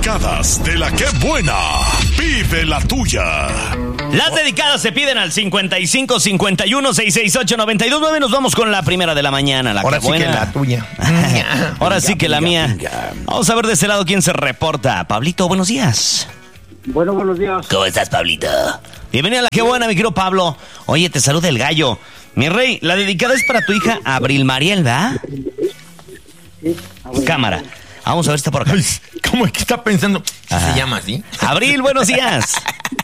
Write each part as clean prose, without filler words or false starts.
dedicadas de la que buena. Pide la tuya. Las dedicadas se piden al 55 51 668 929. Nos vamos con la primera de la mañana. Ahora sí que la tuya. Ahora sí que la mía. Vamos a ver de ese lado quién se reporta. Pablito, buenos días. Bueno, buenos días. ¿Cómo estás, Pablito? Bienvenido a la que buena, mi querido Pablo. Oye, te saluda el gallo. Mi rey, la dedicada es para tu hija Abril Mariel, ¿verdad? Sí. Cámara. Vamos a ver, está por acá. Ay, ¿cómo es que está pensando? ¿Se llama así? Abril, buenos días.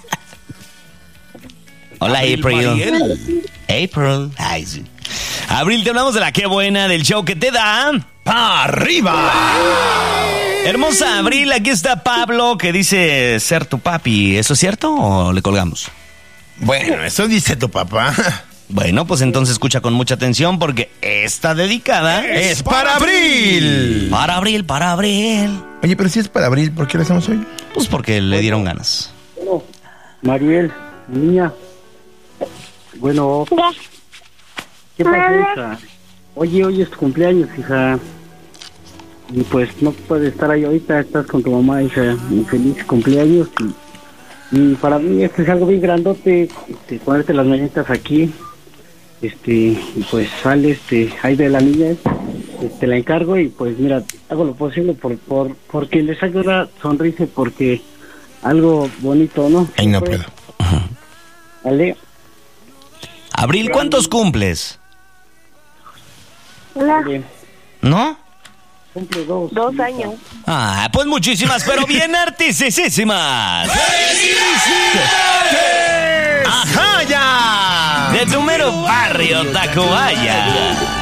Hola, April. April. Ay, sí. Abril, te hablamos de la que buena, del show que te da ¡pa' arriba! Hermosa Abril, aquí está Pablo, que dice ser tu papi. ¿Eso es cierto o le colgamos? Bueno, eso dice tu papá. Bueno, pues entonces escucha con mucha atención porque esta dedicada ¡Es para Abril! Para Abril, para Abril. Oye, pero si es para Abril, ¿por qué lo hacemos hoy? Pues porque le dieron ganas. Bueno, Mariel, niña. Bueno. ¿Qué pasa, hija? Oye, hoy es tu cumpleaños, hija. Y pues no puedes estar ahí ahorita, estás con tu mamá, hija. Y feliz cumpleaños. Y para mí esto es algo bien grandote, ponerte las mañanitas aquí. Y pues sale ahí de la niña, la encargo y pues mira, hago lo posible porque les saque una sonrisa, porque algo bonito, ¿no? Ay, no puedo. ¿Vale? Abril, ¿cuántos cumples? Vale. ¿No? Cumple 2 años. Ah, pues muchísimas, pero bien artisísimas. ¡Ajá, ya! De tu mero barrio, Tacubaya.